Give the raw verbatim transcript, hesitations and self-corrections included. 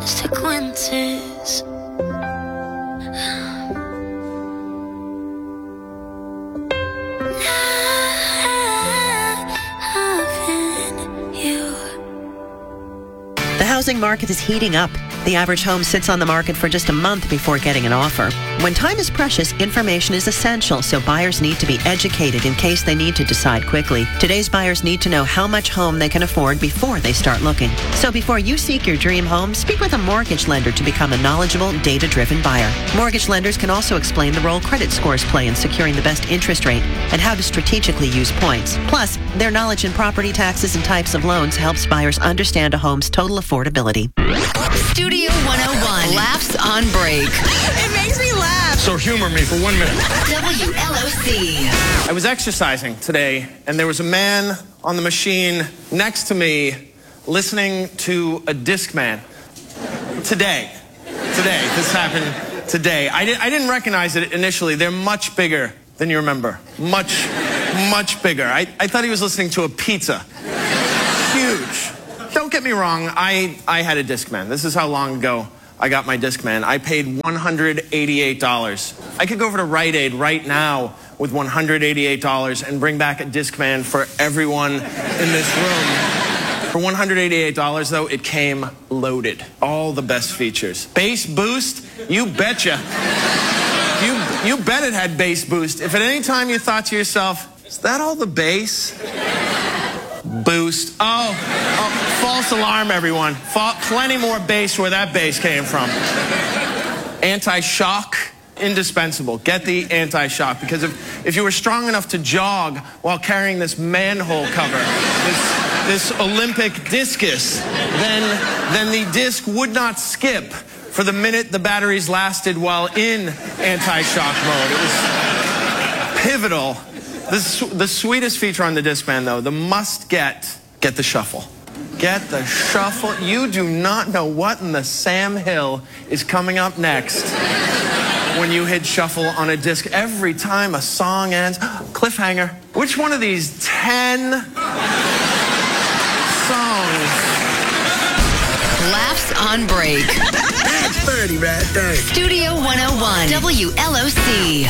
consequences. The housing market is heating up. The average home sits on the market for just a month before getting an offer. When time is precious, information is essential, so buyers need to be educated in case they need to decide quickly. Today's buyers need to know how much home they can afford before they start looking. So before you seek your dream home, speak with a mortgage lender to become a knowledgeable, data-driven buyer. Mortgage lenders can also explain the role credit scores play in securing the best interest rate and how to strategically use points. Plus, their knowledge in property taxes and types of loans helps buyers understand a home's total affordability. Studio one oh one. Laughs on break. It makes me laugh. So humor me for one minute. W L O C. I was exercising today, and there was a man on the machine next to me listening to a Discman. Today. Today. This happened today. I, di- I didn't recognize it initially. They're much bigger than you remember. Much, much bigger. I, I thought he was listening to a pizza. Huge. Don't get me wrong, I, I had a Discman. This is how long ago I got my Discman. I paid one hundred eighty-eight dollars. I could go over to Rite Aid right now with one hundred eighty-eight dollars and bring back a Discman for everyone in this room. For one hundred eighty-eight dollars, though, it came loaded. All the best features. Bass boost? You betcha. You, you bet it had bass boost. If at any time you thought to yourself, is that all the bass? Boost. Oh, oh, false alarm, everyone. Fa- plenty more bass where that bass came from. Anti-shock, indispensable. Get the anti-shock, because if, if you were strong enough to jog while carrying this manhole cover, this, this Olympic discus, then, then the disc would not skip for the minute the batteries lasted while in anti-shock mode. It was pivotal. The, the sweetest feature on the Discman, though, the must-get, get the shuffle. Get the shuffle. You do not know what in the Sam Hill is coming up next when you hit shuffle on a disc. Every time a song ends, cliffhanger. Which one of these ten songs? Laughs on break. That's thirty right there. Studio one oh one. W L O C.